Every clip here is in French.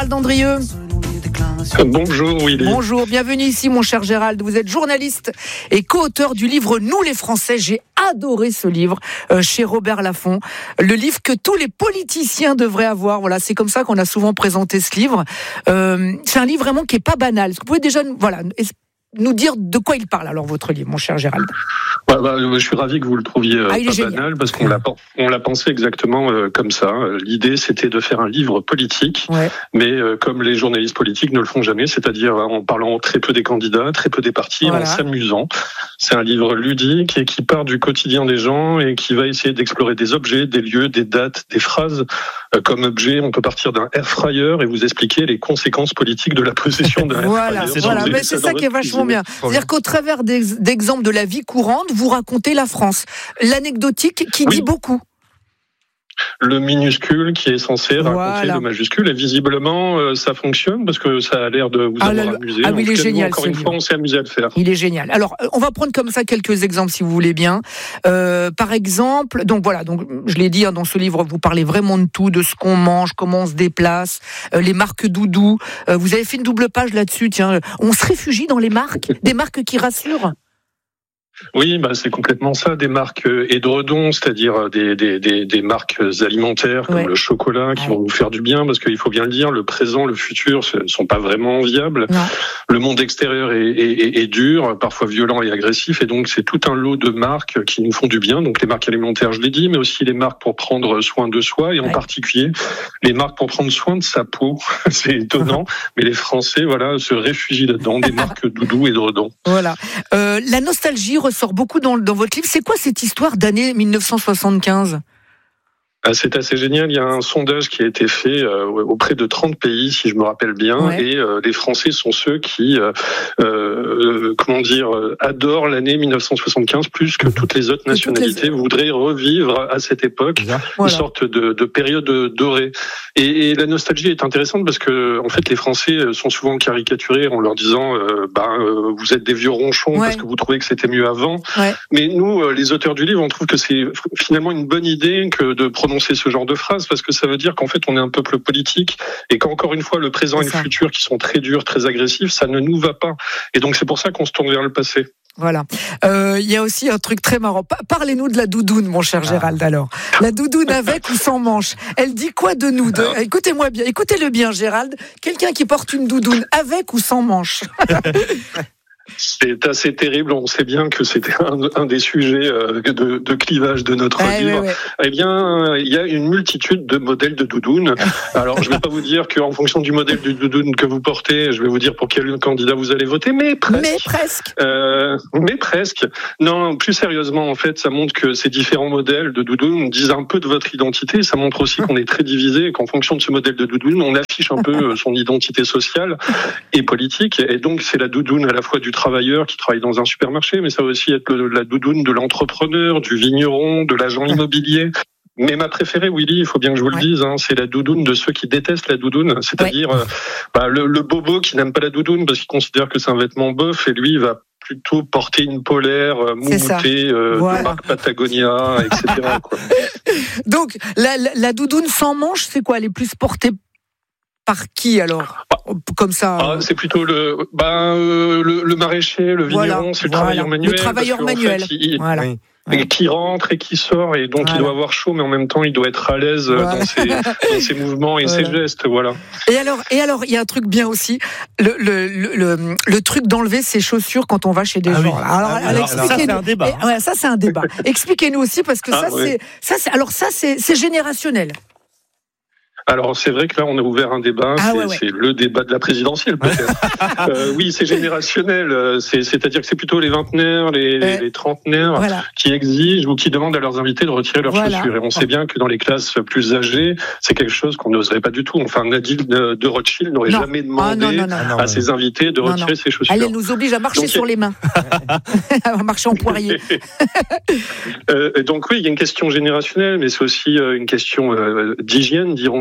Gérald Andrieux. Bonjour Willy. Bonjour, bienvenue ici mon cher Gérald. Vous êtes journaliste et co-auteur du livre Nous les Français. J'ai adoré ce livre chez Robert Laffont. Le livre que tous les politiciens devraient avoir. Voilà, c'est comme ça qu'on a souvent présenté ce livre. C'est un livre vraiment qui est pas banal. Est-ce que vous pouvez déjà nous dire de quoi il parle alors votre livre, mon cher Gérald? Je suis ravi que vous le trouviez pas banal parce qu'on l'a pensé exactement comme ça. L'idée c'était de faire un livre politique, mais comme les journalistes politiques ne le font jamais, c'est-à-dire en parlant très peu des candidats, très peu des partis, en s'amusant. C'est un livre ludique et qui part du quotidien des gens et qui va essayer d'explorer des objets, des lieux, des dates, des phrases. Comme objet, on peut partir d'un air fryer et vous expliquer les conséquences politiques de la possession d'un air fryer. Voilà, mais c'est ça qui est vachement bien. C'est-à-dire qu'au travers d'exemples de la vie courante, vous racontez la France. L'anecdotique qui dit beaucoup. Le minuscule qui est censé raconter le majuscule, et visiblement ça fonctionne parce que ça a l'air de vous avoir amusé. Il est génial. Encore une fois, on s'est amusé à le faire. Il est génial. Alors, on va prendre comme ça quelques exemples si vous voulez bien. Par exemple, donc je l'ai dit dans ce livre, vous parlez vraiment de tout, de ce qu'on mange, comment on se déplace, les marques doudou. Vous avez fait une double page là-dessus. Tiens, on se réfugie dans les marques, des marques qui rassurent. Oui, c'est complètement ça, des marques édredons, c'est-à-dire des marques alimentaires comme le chocolat qui vont vous faire du bien, parce qu'il faut bien le dire, le présent, le futur ne sont pas vraiment viables. Non. Le monde extérieur est dur, parfois violent et agressif, et donc c'est tout un lot de marques qui nous font du bien. Donc les marques alimentaires, je l'ai dit, mais aussi les marques pour prendre soin de soi, et en particulier les marques pour prendre soin de sa peau. C'est étonnant, mais les Français, se réfugient là-dedans, des marques doudou et édredons. Voilà. La nostalgie ressort beaucoup dans votre livre. C'est quoi cette histoire d'année 1975 ? C'est assez génial. Il y a un sondage qui a été fait auprès de 30 pays, si je me rappelle bien, et les Français sont ceux qui, adorent l'année 1975 plus que toutes les autres nationalités, voudraient revivre à cette époque une sorte de période dorée. Et la nostalgie est intéressante parce que, en fait, les Français sont souvent caricaturés en leur disant, vous êtes des vieux ronchons parce que vous trouvez que c'était mieux avant. Mais nous, les auteurs du livre, on trouve que c'est finalement une bonne idée que de prononcer ce genre de phrase, parce que ça veut dire qu'en fait on est un peuple politique et qu'encore une fois le présent et le futur qui sont très durs, très agressifs, ça ne nous va pas. Et donc c'est pour ça qu'on se tourne vers le passé. Voilà. Il y a aussi un truc très marrant. Parlez-nous de la doudoune, mon cher Gérald, alors. La doudoune avec ou sans manche. Elle dit quoi de nous ? Écoutez-moi bien, écoutez-le bien, Gérald. Quelqu'un qui porte une doudoune avec ou sans manche. C'est assez terrible. On sait bien que c'était un des sujets de clivage de notre livre. Eh bien, il y a une multitude de modèles de doudounes. Alors, je ne vais pas vous dire qu'en fonction du modèle de doudoune que vous portez, je vais vous dire pour quel candidat vous allez voter, mais presque. Mais presque. Non, plus sérieusement, en fait, ça montre que ces différents modèles de doudounes disent un peu de votre identité. Ça montre aussi qu'on est très divisé et qu'en fonction de ce modèle de doudoune, on affiche un peu son identité sociale et politique. Et donc, c'est la doudoune à la fois du travailleur qui travaille dans un supermarché, mais ça va aussi être la doudoune de l'entrepreneur, du vigneron, de l'agent immobilier. Mais ma préférée, Willy, il faut bien que je vous le dise, c'est la doudoune de ceux qui détestent la doudoune, c'est-à-dire le bobo qui n'aime pas la doudoune parce qu'il considère que c'est un vêtement bof, et lui il va plutôt porter une polaire moumoutée de marque Patagonia, etc. quoi. Donc la doudoune sans manche, c'est quoi ? Elle est plus portée par qui alors ? Comme ça. C'est plutôt le maraîcher, le vigneron, c'est le travailleur manuel. Le travailleur manuel. Qui rentre et qui sort, et donc il doit avoir chaud, mais en même temps il doit être à l'aise dans ses mouvements et ses gestes, voilà. Et alors, il y a un truc bien aussi, le truc d'enlever ses chaussures quand on va chez des gens. Alors, ça c'est un débat. Ça c'est un débat. Expliquez-nous aussi, parce que c'est générationnel. Alors c'est vrai que là on a ouvert un débat, c'est le débat de la présidentielle peut-être. Oui, c'est générationnel, c'est-à-dire que c'est plutôt les vingtenaires, les trentenaires qui exigent ou qui demandent à leurs invités de retirer leurs chaussures. Et on sait bien que dans les classes plus âgées, c'est quelque chose qu'on n'oserait pas du tout. Enfin, Nadine de Rothschild n'aurait jamais demandé à ses invités de retirer ses chaussures. Elle nous oblige à marcher sur les mains, à marcher en poirier. Donc oui, il y a une question générationnelle, mais c'est aussi une question d'hygiène, diront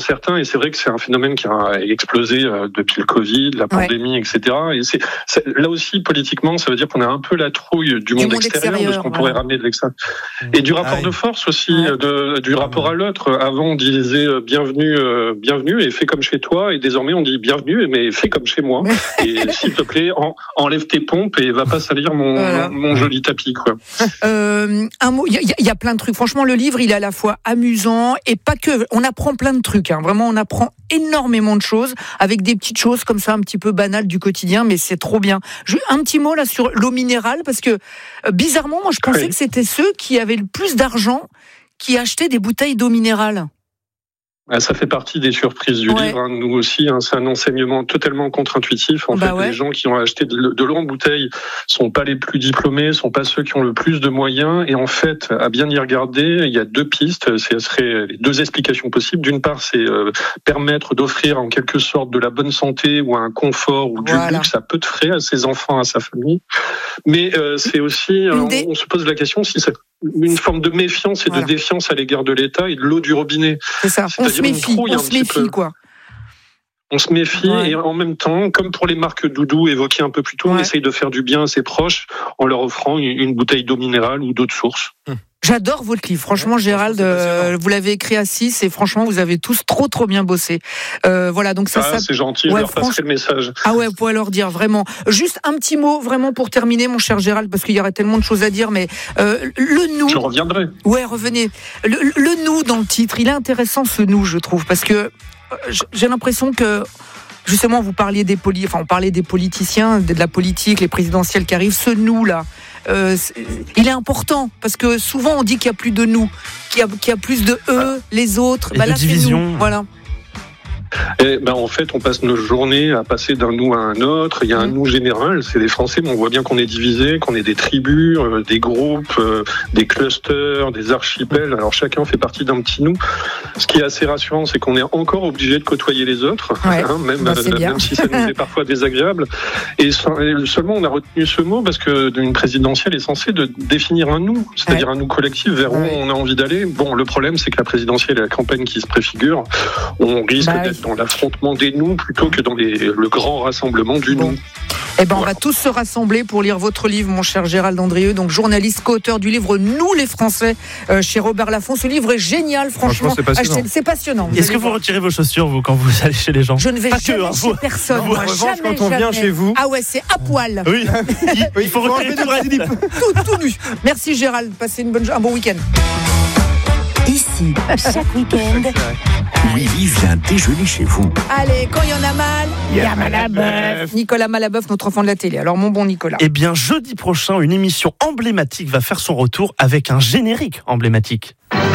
certains, et c'est vrai que c'est un phénomène qui a explosé depuis le Covid, la pandémie, etc. Et là aussi, politiquement, ça veut dire qu'on a un peu la trouille du monde extérieur, de ce qu'on pourrait ramener de l'extérieur. Et du rapport de force aussi, du rapport à l'autre. Avant, on disait bienvenue et fais comme chez toi, et désormais on dit bienvenue, mais fais comme chez moi. Et s'il te plaît, enlève tes pompes et va pas salir mon joli tapis, quoi. Un mot, il y a plein de trucs. Franchement, le livre, il est à la fois amusant et pas que. On apprend plein de trucs, hein. Vraiment, on apprend énormément de choses avec des petites choses comme ça, un petit peu banales du quotidien, mais c'est trop bien. Un petit mot là sur l'eau minérale, parce que bizarrement, moi, je pensais que c'était ceux qui avaient le plus d'argent qui achetaient des bouteilles d'eau minérale. Ça fait partie des surprises du livre, hein. Nous aussi, hein, c'est un enseignement totalement contre-intuitif. En fait, les gens qui ont acheté de l'eau en bouteille sont pas les plus diplômés, sont pas ceux qui ont le plus de moyens. Et en fait, à bien y regarder, il y a deux pistes. Ce serait les deux explications possibles. D'une part, c'est permettre d'offrir en quelque sorte de la bonne santé ou un confort ou du luxe à peu de frais à ses enfants, à sa famille. Mais c'est aussi, on se pose la question si c'est une forme de méfiance et de défiance à l'égard de l'État et de l'eau du robinet. C'est ça. On se méfie, quoi. On se méfie et en même temps, comme pour les marques Doudou évoquées un peu plus tôt, on essaye de faire du bien à ses proches en leur offrant une bouteille d'eau minérale ou d'eau de source. J'adore votre livre. Franchement, Gérald, vous l'avez écrit à 6 et franchement, vous avez tous trop bien bossé. Voilà, donc ça. C'est gentil, je leur passerai le message. Ah ouais, vous pouvez leur dire, vraiment. Juste un petit mot, vraiment, pour terminer, mon cher Gérald, parce qu'il y aurait tellement de choses à dire, mais le nous. Je reviendrai. Ouais, revenez. Le nous dans le titre, il est intéressant, ce nous, je trouve, parce que j'ai l'impression que justement, vous parliez on parlait des politiciens, de la politique, les présidentielles qui arrivent. Ce nous-là, il est important parce que souvent on dit qu'il y a plus de nous, qu'il y a plus de eux, les autres. Et de division. C'est nous. Voilà. Et en fait, on passe nos journées à passer d'un nous à un autre. Il y a un nous général, c'est les Français, mais on voit bien qu'on est divisé, qu'on est des tribus, des groupes, des clusters, des archipels. Alors chacun fait partie d'un petit nous. Ce qui est assez rassurant, c'est qu'on est encore obligé de côtoyer les autres, même si ça nous est parfois désagréable. Et seulement, on a retenu ce mot parce que une présidentielle est censée de définir un nous, c'est-à-dire un nous collectif vers où on a envie d'aller. Bon, le problème, c'est que la présidentielle et la campagne qui se préfigure, on risque d'être dans l'affrontement des nous plutôt que dans le grand rassemblement du nous. On va tous se rassembler pour lire votre livre, mon cher Gérald Andrieux, donc journaliste, co-auteur du livre Nous les Français chez Robert Laffont. Ce livre est génial, franchement. C'est passionnant. Est-ce que vous retirez vos chaussures, vous, quand vous allez chez les gens? Je ne vais jamais chez personne. En revanche, quand on vient chez vous. Ah ouais, c'est à poil. Oui, il faut retirer tout le slip. Tout nu. Merci Gérald, passez un bon week-end. Ici, chaque week-end, Willy vient déjeuner chez vous. Allez, quand il y en a mal, il y a Malaboeuf. Nicolas Malaboeuf, notre enfant de la télé. Alors, mon bon Nicolas. Eh bien, jeudi prochain, une émission emblématique va faire son retour avec un générique emblématique.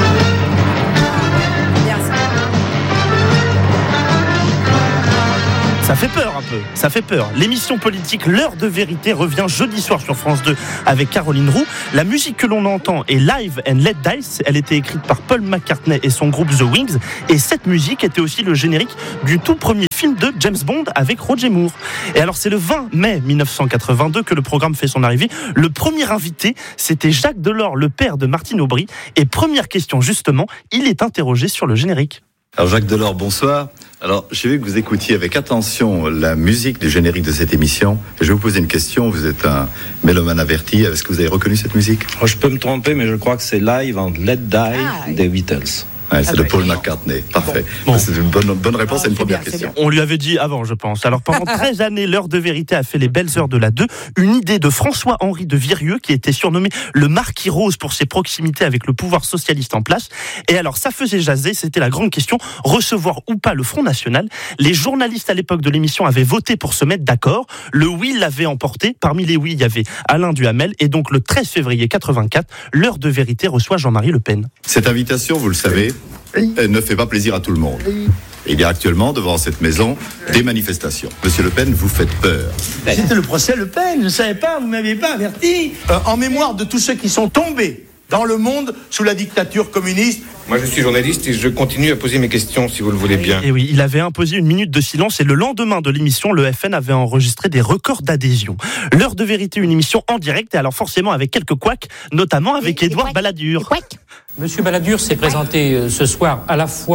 Ça fait peur un peu, ça fait peur. L'émission politique L'heure de vérité revient jeudi soir sur France 2 avec Caroline Roux. La musique que l'on entend est Live and Let Dice. Elle était écrite par Paul McCartney et son groupe The Wings. Et cette musique était aussi le générique du tout premier film de James Bond avec Roger Moore. Et alors c'est le 20 mai 1982 que le programme fait son arrivée. Le premier invité, c'était Jacques Delors, le père de Martine Aubry. Et première question justement, il est interrogé sur le générique. Alors Jacques Delors, bonsoir. Alors, j'ai vu que vous écoutiez avec attention la musique du générique de cette émission. Je vais vous poser une question. Vous êtes un mélomane averti. Est-ce que vous avez reconnu cette musique ? Je peux me tromper, mais je crois que c'est Live and Let Die des Beatles. Ouais, c'est de Paul McCartney. Parfait. Bon. C'est une bonne réponse à une première question. On lui avait dit avant, je pense. Alors, pendant 13 années, l'heure de vérité a fait les belles heures de la 2. Une idée de François-Henri de Virieux, qui était surnommé le Marquis Rose pour ses proximités avec le pouvoir socialiste en place. Et alors, ça faisait jaser. C'était la grande question. Recevoir ou pas le Front National. Les journalistes à l'époque de l'émission avaient voté pour se mettre d'accord. Le oui l'avait emporté. Parmi les oui, il y avait Alain Duhamel. Et donc, le 13 février 84, l'heure de vérité reçoit Jean-Marie Le Pen. Cette invitation, vous le savez, elle ne fait pas plaisir à tout le monde. Il y a actuellement, devant cette maison, des manifestations. Monsieur Le Pen, vous faites peur. C'était le procès Le Pen, je ne savais pas, vous ne m'aviez pas averti. En mémoire de tous ceux qui sont tombés dans le monde sous la dictature communiste. Moi, je suis journaliste et je continue à poser mes questions, si vous le voulez bien. Et oui, il avait imposé une minute de silence et le lendemain de l'émission, le FN avait enregistré des records d'adhésion. L'heure de vérité, une émission en direct et alors forcément avec quelques couacs, notamment avec Édouard Balladur. Monsieur Balladur s'est présenté ce soir à la fois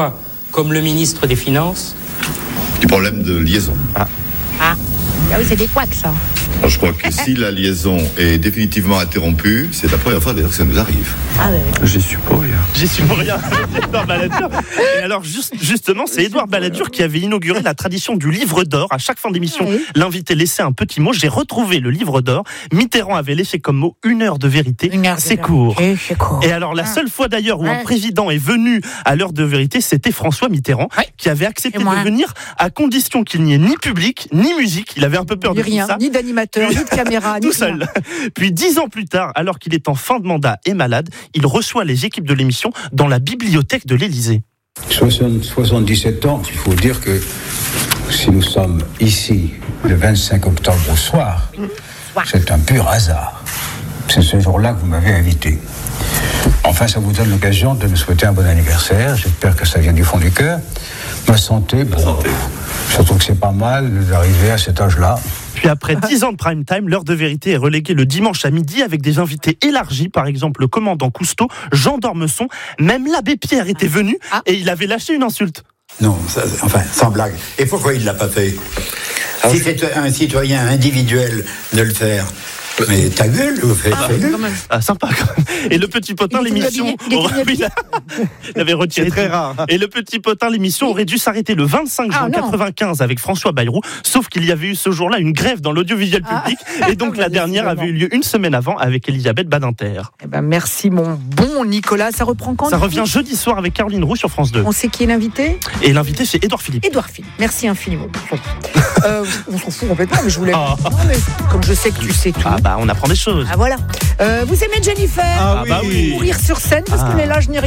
comme le ministre des Finances. Du problème de liaison. Ah oui, c'est des couacs, ça. Alors, je crois que si la liaison est définitivement interrompue, c'est la première fois d'ailleurs que ça nous arrive. Ah ouais. J'y suis pour rien. J'y suis pour rien. Édouard Balladur. Et alors, justement, c'est Édouard Balladur qui avait inauguré la tradition du livre d'or. À chaque fin d'émission, l'invité laissait un petit mot. J'ai retrouvé le livre d'or. Mitterrand avait laissé comme mot 1 heure de vérité. C'est court. Et alors, la seule fois d'ailleurs où un président est venu à l'heure de vérité, c'était François Mitterrand, qui avait accepté de venir à condition qu'il n'y ait ni public, ni musique. Il avait un peu peur de tout ça. Ni d'animateur, ni de caméra, tout seul. Puis 10 ans plus tard, alors qu'il est en fin de mandat et malade, il reçoit les équipes de l'émission dans la bibliothèque de l'Élysée. 77 ans, il faut dire que si nous sommes ici le 25 octobre au soir, c'est un pur hasard. C'est ce jour-là que vous m'avez invité. Enfin, ça vous donne l'occasion de me souhaiter un bon anniversaire. J'espère que ça vient du fond du cœur. Ma santé, surtout que c'est pas mal d'arriver à cet âge-là. Puis après 10 ans de prime time, l'heure de vérité est reléguée le dimanche à midi avec des invités élargis, par exemple le commandant Cousteau, Jean d'Ormesson, même l'abbé Pierre était venu et il avait lâché une insulte. Non, sans blague. Et pourquoi il ne l'a pas fait ? Si c'est un citoyen individuel de le faire. Mais ta gueule, vous faites sympa quand même. Et le petit potin, l'émission. Il avait retiré. C'est très rare. Et le petit potin, l'émission aurait dû s'arrêter le 25 juin 95 avec François Bayrou. Sauf qu'il y avait eu ce jour-là une grève dans l'audiovisuel public. Et donc la dernière avait eu lieu une semaine avant avec Elisabeth Badinter. Eh ben, merci, mon bon Nicolas. Ça reprend quand ? Ça revient jeudi soir avec Caroline Roux sur France 2. On sait qui est l'invité ? Et l'invité, c'est Édouard Philippe. Édouard Philippe. Merci infiniment. On s'en fout complètement, mais je voulais. Non, mais comme je sais que tu sais tout. On apprend des choses. Ah voilà. Vous aimez Jennifer ? Oui. Mourir sur scène parce que là, je n'ai rien.